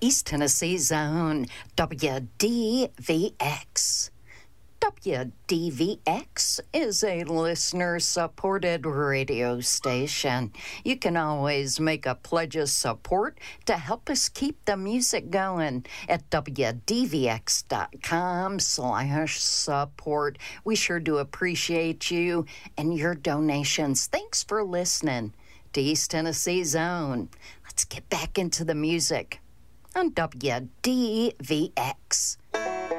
East Tennessee's own WDVX. WDVX is a listener-supported radio station. You can always make a pledge of support to help us keep the music going at WDVX.com/support. We sure do appreciate you and your donations. Thanks for listening to East Tennessee's own. Let's get back into the music on WDVX.